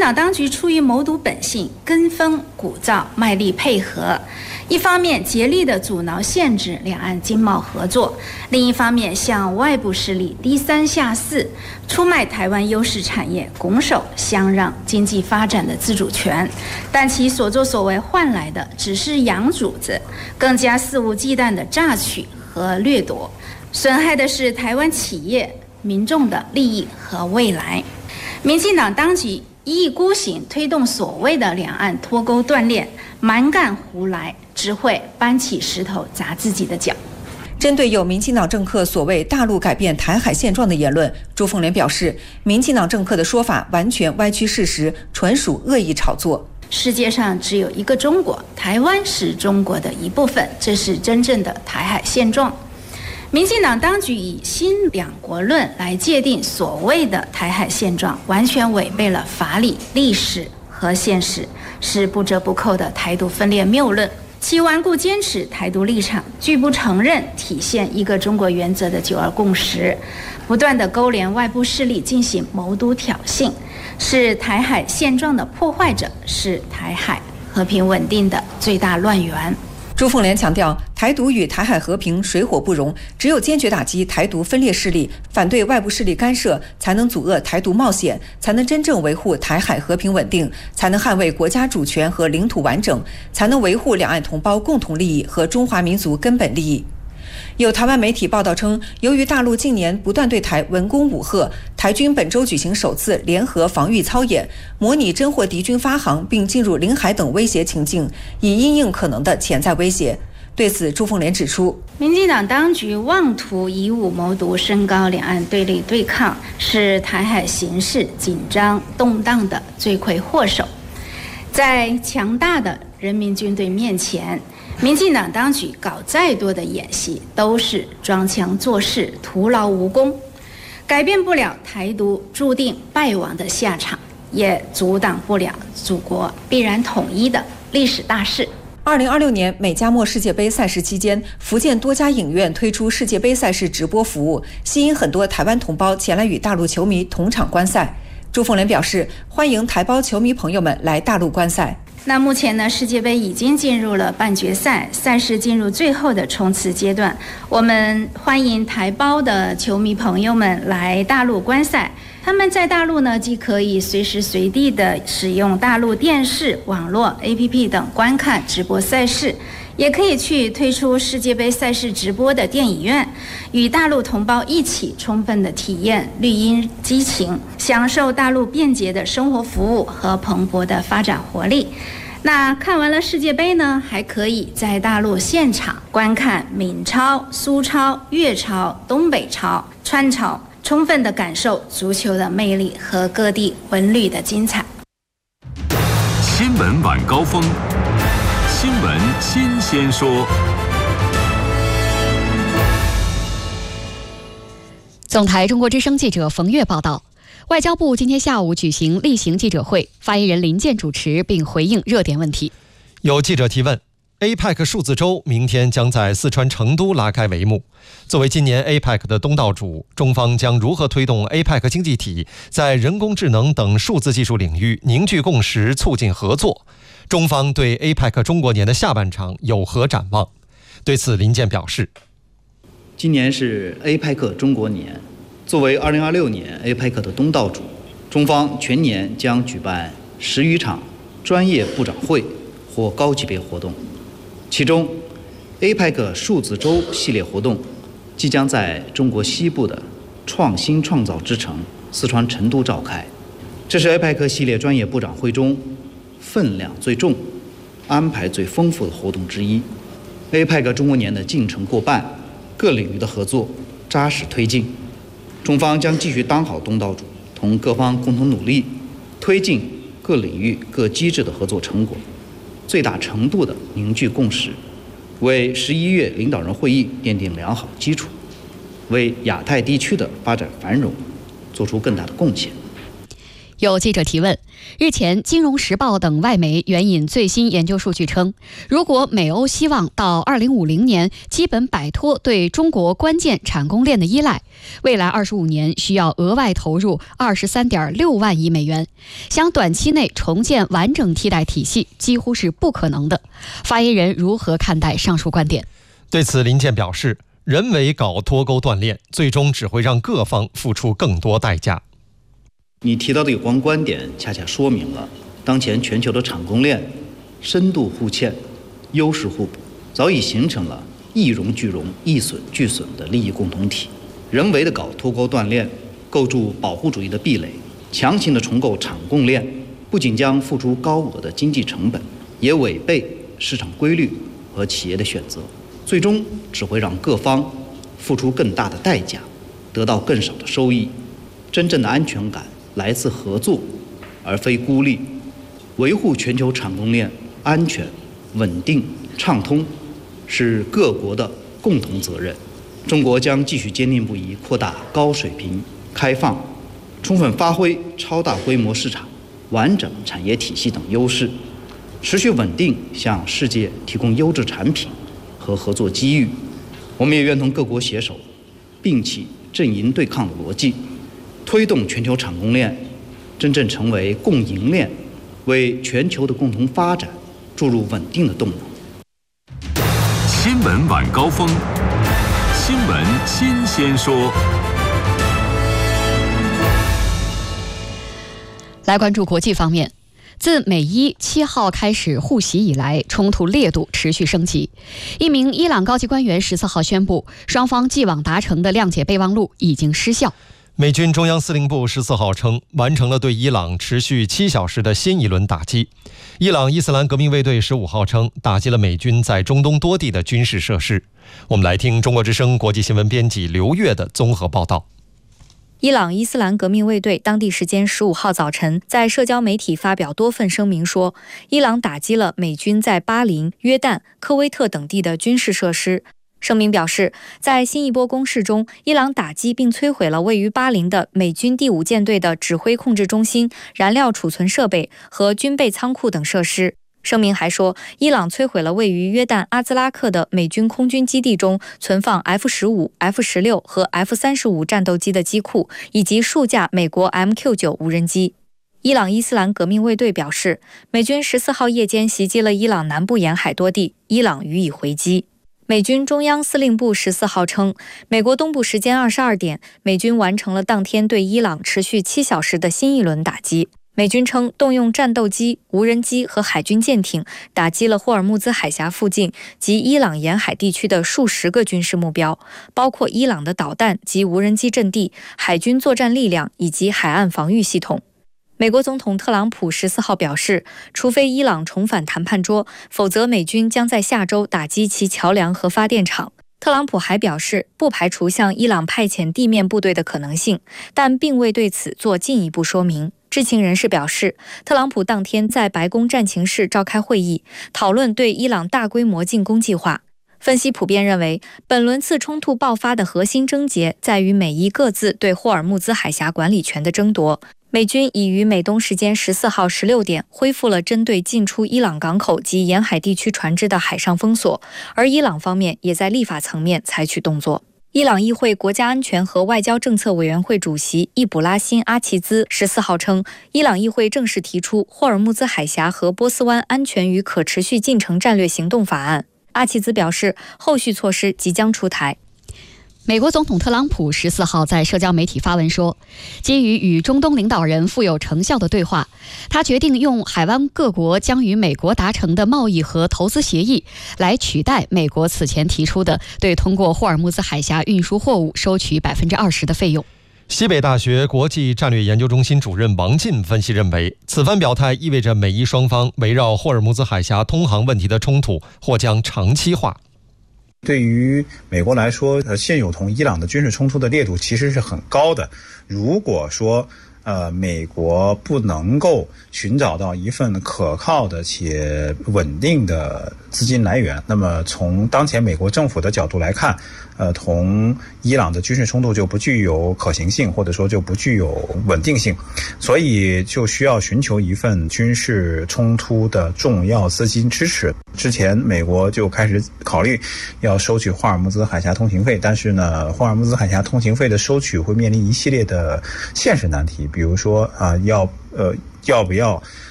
党当局出于谋独本性，跟风鼓噪，卖力配合。一方面竭力地阻挠限制两岸经贸合作，另一方面向外部势力低三下四，出卖台湾优势产业，拱手相让经济发展的自主权。但其所作所为换来的只是洋主子，更加肆无忌惮的榨取和掠夺，损害的是台湾企业、民众的利益和未来。民进党当局一意孤行推动所谓的两岸脱钩断裂，蛮干胡来，只会搬起石头砸自己的脚。 针对有民进党政客所谓大陆改变台海现状的言论，朱凤莲表示，民进党政客的说法完全歪曲事实，纯属恶意炒作。 世界上只有一个中国，台湾是中国的一部分，这是真正的台海现状。民进党当局以新两国论来界定所谓的台海现状，完全违背了法理、历史和现实，是不折不扣的台独分裂谬论。其顽固坚持台独立场，拒不承认体现一个中国原则的9·2共识，不断地勾连外部势力进行谋独挑衅，是台海现状的破坏者，是台海和平稳定的最大乱源。 朱凤莲强调，台独与台海和平水火不容，只有坚决打击台独分裂势力，反对外部势力干涉，才能阻遏台独冒险，才能真正维护台海和平稳定，才能捍卫国家主权和领土完整，才能维护两岸同胞共同利益和中华民族根本利益。有台湾媒体报道称，由于大陆近年不断对台文攻武吓，台军本周举行首次联合防御操演，模拟侦获敌军发航并进入领海等威胁情境，以因应可能的潜在威胁。对此，朱凤莲指出， 民进党当局妄图以武谋独，升高两岸对立对抗，是台海形势紧张动荡的罪魁祸首。在强大的人民军队面前，民进党当局搞再多的演戏，都是装腔作势，徒劳无功，改变不了台独注定败亡的下场，也阻挡不了祖国必然统一的历史大势。 2026年美加墨世界杯赛事期间，福建多家影院推出世界杯赛事直播服务，吸引很多台湾同胞前来与大陆球迷同场观赛。朱凤莲表示，欢迎台胞球迷朋友们来大陆观赛。 那目前呢，世界杯已经进入了半决赛，赛事进入最后的冲刺阶段。我们欢迎台胞的球迷朋友们来大陆观赛。他们在大陆呢，既可以随时随地的使用大陆电视、网络、APP 等观看直播赛事，也可以去推出世界杯赛事直播的电影院，与大陆同胞一起充分的体验绿茵激情，享受大陆便捷的生活服务和蓬勃的发展活力。那看完了世界杯呢，还可以在大陆现场观看闽超、苏超、粤超、东北超、川超，充分的感受足球的魅力和各地文旅的精彩。 新闻晚高峰，新闻新鲜说。 总台中国之声记者冯月报道，外交部今天下午举行例行记者会，发言人林健主持并回应热点问题。 有记者提问，APEC 数字周明天将在四川成都拉开帷幕。作为今年 APEC 的东道主，中方将如何推动 APEC 经济体在人工智能等数字技术领域凝聚共识、促进合作？中方对 APEC 中国年的下半场有何展望？对此，林健表示， 今年是 APEC 中国年，作为2026年 APEC 的东道主，中方全年将举办10余场专业部长会或高级别活动。其中 APEC 数字周系列活动即将在中国西部的创新创造之城四川成都召开，这是 APEC 系列专业部长会中分量最重、安排最丰富的活动之一。APEC 中国年的进程过半，各领域的合作扎实推进。中方将继续当好东道主，同各方共同努力，推进各领域各机制的合作成果，最大程度地凝聚共识，为11月领导人会议奠定良好基础，为亚太地区的发展繁荣做出更大的贡献。 有记者提问，日前《金融时报》等外媒援引最新研究数据称，如果美欧希望到2050年基本摆脱对中国关键产供链的依赖，未来25年需要额外投入23.6万亿美元，想短期内重建完整替代体系几乎是不可能的。发言人如何看待上述观点？ 对此，林健表示，人为搞脱钩断链，最终只会让各方付出更多代价。 你提到的有关观点，恰恰说明了当前全球的产供链深度互嵌、优势互补，早已形成了一荣俱荣、一损俱损的利益共同体。人为的搞脱钩断链，构筑保护主义的壁垒，强行的重构产供链，不仅将付出高额的经济成本，也违背市场规律和企业的选择，最终只会让各方付出更大的代价，得到更少的收益。真正的安全感来自合作，而非孤立。维护全球产供链安全、稳定、畅通，是各国的共同责任。中国将继续坚定不移扩大高水平开放，充分发挥超大规模市场、完整产业体系等优势，持续稳定向世界提供优质产品和合作机遇。我们也愿同各国携手，摒弃阵营对抗的逻辑，推动全球产供链真正成为共赢链，为全球的共同发展注入稳定的动能。 新闻晚高峰，新闻新鲜说。 来关注国际方面，自美伊7号开始互袭以来，冲突烈度持续升级。一名伊朗高级官员14号宣布，双方既往达成的谅解备忘录已经失效。 美军中央司令部14号称，完成了对伊朗持续7小时的新一轮打击。伊朗伊斯兰革命卫队15号称，打击了美军在中东多地的军事设施。我们来听中国之声国际新闻编辑刘越的综合报道。 伊朗伊斯兰革命卫队当地时间15号早晨在社交媒体发表多份声明说，伊朗打击了美军在巴林、约旦、科威特等地的军事设施。声明表示，在新一波攻势中，伊朗打击并摧毁了位于巴林的美军第5舰队的指挥控制中心、燃料储存设备和军备仓库等设施。声明还说，伊朗摧毁了位于约旦阿兹拉克的美军空军基地中存放 F-15、F-16 和 F-35 战斗机的机库，以及数架美国 MQ-9 无人机。伊朗伊斯兰革命卫队表示，美军14号夜间袭击了伊朗南部沿海多地，伊朗予以回击。美军中央司令部14号称，美国东部时间22点，美军完成了当天对伊朗持续7小时的新一轮打击。美军称，动用战斗机、无人机和海军舰艇打击了霍尔木兹海峡附近及伊朗沿海地区的数十个军事目标，包括伊朗的导弹及无人机阵地、海军作战力量以及海岸防御系统。美国总统特朗普14号表示，除非伊朗重返谈判桌，否则美军将在下周打击其桥梁和发电厂。特朗普还表示，不排除向伊朗派遣地面部队的可能性，但并未对此做进一步说明。知情人士表示，特朗普当天在白宫战情室召开会议，讨论对伊朗大规模进攻计划。分析普遍认为，本轮次冲突爆发的核心症结在于美伊各自对霍尔木兹海峡管理权的争夺。美军已于美东时间14号16点恢复了针对进出伊朗港口及沿海地区船只的海上封锁，而伊朗方面也在立法层面采取动作。伊朗议会国家安全和外交政策委员会主席易卜拉欣·阿齐兹14号称，伊朗议会正式提出霍尔木兹海峡和波斯湾安全与可持续进程战略行动法案。阿齐兹表示，后续措施即将出台。 美国总统特朗普14号在社交媒体发文说，基于与中东领导人富有成效的对话，他决定用海湾各国将与美国达成的贸易和投资协议来取代美国此前提出的对通过霍尔木兹海峡运输货物收取 20% 的费用。 西北大学国际战略研究中心主任王进分析认为，此番表态意味着美伊双方围绕霍尔木兹海峡通航问题的冲突或将长期化。 对于美国来说，现有同伊朗的军事冲突的烈度其实是很高的。如果说美国不能够寻找到一份可靠的且稳定的资金来源，那么从当前美国政府的角度来看， 同伊朗的军事冲突就不具有可行性，或者说就不具有稳定性，所以就需要寻求一份军事冲突的重要资金支持。之前美国就开始考虑要收取霍尔木兹海峡通行费，但是呢，霍尔木兹海峡通行费的收取会面临一系列的现实难题，比如说要不要